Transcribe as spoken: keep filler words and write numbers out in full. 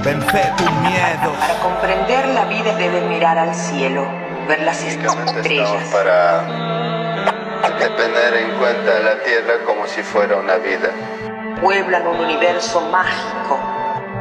vencer tus miedos. Para comprender la vida debes mirar al cielo, ver las estrellas. Estamos para tener en cuenta la tierra como si fuera una vida. Pueblan un universo mágico